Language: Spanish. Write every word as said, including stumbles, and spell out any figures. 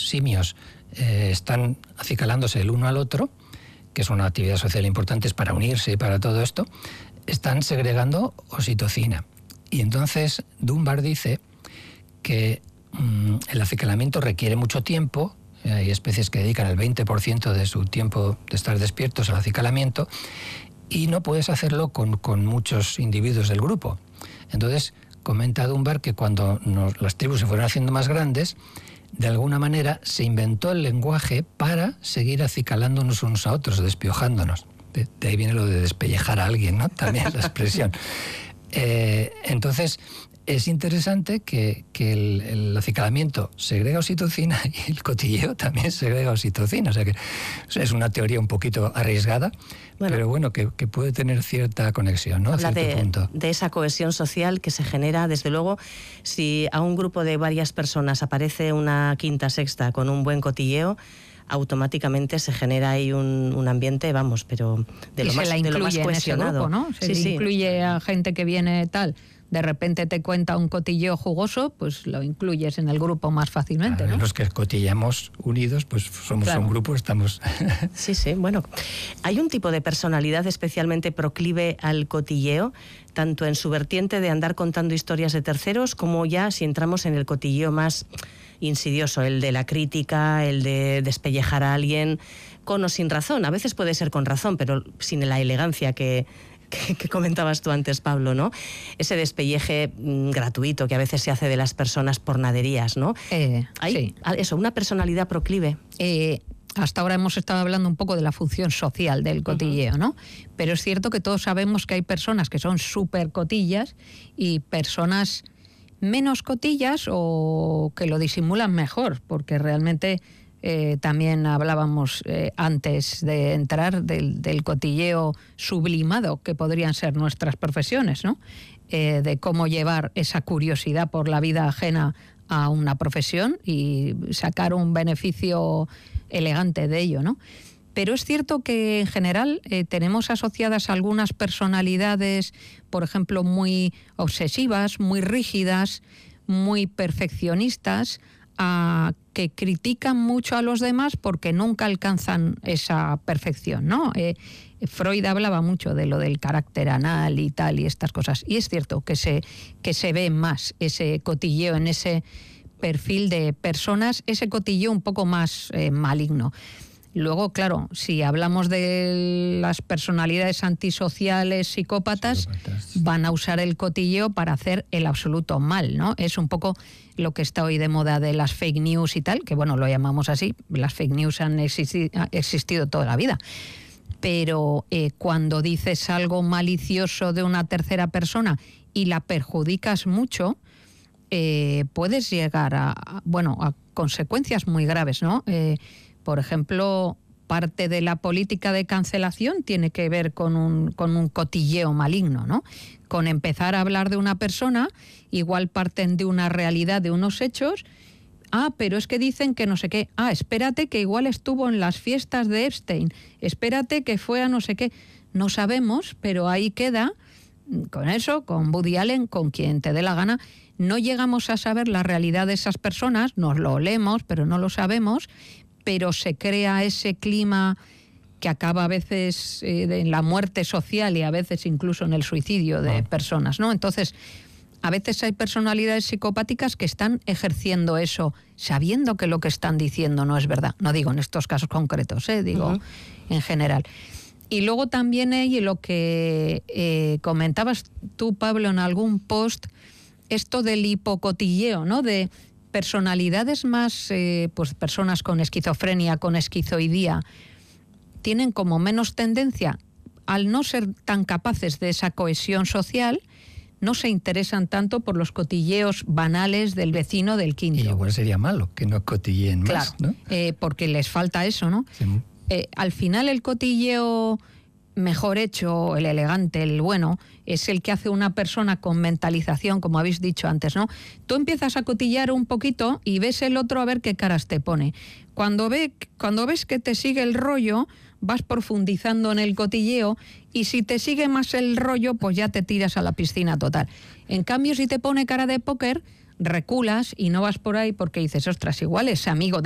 simios eh, están acicalándose el uno al otro, que es una actividad social importante para unirse y para todo esto, están segregando oxitocina. Y entonces Dunbar dice que mmm, el acicalamiento requiere mucho tiempo. Hay especies que dedican el veinte por ciento de su tiempo de estar despiertos al acicalamiento, y no puedes hacerlo con, con muchos individuos del grupo. Entonces, comenta Dunbar que cuando nos, las tribus se fueron haciendo más grandes, de alguna manera se inventó el lenguaje para seguir acicalándonos unos a otros, despiojándonos. De, de ahí viene lo de despellejar a alguien, ¿no? También la expresión. Eh, entonces, es interesante que, que el, el acicalamiento segrega oxitocina y el cotilleo también segrega oxitocina. O sea que es una teoría un poquito arriesgada, bueno, pero bueno, que, que puede tener cierta conexión, ¿no? Habla a cierto de, punto. de esa cohesión social que se genera, desde luego, si a un grupo de varias personas aparece una quinta, sexta con un buen cotilleo, automáticamente se genera ahí un, un ambiente, vamos, pero de lo, y más, se la de lo más cohesionado. Grupo, ¿no? Se sí, incluye sí. a gente que viene tal, de repente te cuenta un cotilleo jugoso, pues lo incluyes en el grupo más fácilmente, claro, ¿no? Los que cotillamos unidos, pues somos claro. un grupo, estamos... Sí, sí, bueno. Hay un tipo de personalidad especialmente proclive al cotilleo, tanto en su vertiente de andar contando historias de terceros, como ya si entramos en el cotilleo más insidioso, el de la crítica, el de despellejar a alguien, con o sin razón. A veces puede ser con razón, pero sin la elegancia que... Que, que comentabas tú antes, Pablo, ¿no? Ese despelleje mmm, gratuito que a veces se hace de las personas por naderías, ¿no? Eh, Hay, sí. Eso, una personalidad proclive. Eh, hasta ahora hemos estado hablando un poco de la función social del cotilleo, uh-huh. ¿no? Pero es cierto que todos sabemos que hay personas que son súper cotillas y personas menos cotillas o que lo disimulan mejor, porque realmente... Eh, también hablábamos eh, antes de entrar del, del cotilleo sublimado que podrían ser nuestras profesiones, ¿no? Eh, de cómo llevar esa curiosidad por la vida ajena a una profesión y sacar un beneficio elegante de ello, ¿no? Pero es cierto que en general eh, tenemos asociadas algunas personalidades, por ejemplo, muy obsesivas, muy rígidas, muy perfeccionistas, a que critican mucho a los demás porque nunca alcanzan esa perfección, ¿no? Eh, Freud hablaba mucho de lo del carácter anal y tal y estas cosas, y es cierto que se, que se ve más ese cotilleo en ese perfil de personas, ese cotilleo un poco más eh, maligno. Luego, claro, si hablamos de las personalidades antisociales, psicópatas, psicópatas, van a usar el cotilleo para hacer el absoluto mal, ¿no? Es un poco lo que está hoy de moda de las fake news y tal, que bueno, lo llamamos así, las fake news han existi- ha existido toda la vida. Pero eh, cuando dices algo malicioso de una tercera persona y la perjudicas mucho, eh, puedes llegar a, a, bueno, a consecuencias muy graves, ¿no? Eh, Por ejemplo, parte de la política de cancelación tiene que ver con un, con un cotilleo maligno, ¿no? Con empezar a hablar de una persona, igual parten de una realidad, de unos hechos. Ah, pero es que dicen que no sé qué. Ah, espérate que igual estuvo en las fiestas de Epstein. Espérate que fue a no sé qué. No sabemos, pero ahí queda, con eso, con Woody Allen, con quien te dé la gana. No llegamos a saber la realidad de esas personas, nos lo olemos, pero no lo sabemos, pero se crea ese clima que acaba a veces eh, en la muerte social y a veces incluso en el suicidio de personas, ¿no? Entonces, a veces hay personalidades psicopáticas que están ejerciendo eso, sabiendo que lo que están diciendo no es verdad. No digo en estos casos concretos, ¿eh? Digo uh-huh. en general. Y luego también hay lo que eh, comentabas tú, Pablo, en algún post, esto del hipocotilleo, ¿no? De personalidades más, eh, pues personas con esquizofrenia, con esquizoidía, tienen como menos tendencia, al no ser tan capaces de esa cohesión social, no se interesan tanto por los cotilleos banales del vecino del quinto. Y igual sería malo que no cotilleen más, claro, ¿no? Eh, porque les falta eso, ¿no? Sí. Eh, al final el cotilleo mejor hecho, el elegante, el bueno, es el que hace una persona con mentalización, como habéis dicho antes, ¿no? Tú empiezas a cotillar un poquito y ves el otro a ver qué caras te pone. Cuando, ve, cuando ves que te sigue el rollo, vas profundizando en el cotilleo y si te sigue más el rollo, pues ya te tiras a la piscina total. En cambio, si te pone cara de póker, reculas y no vas por ahí porque dices, ostras, igual es amigo de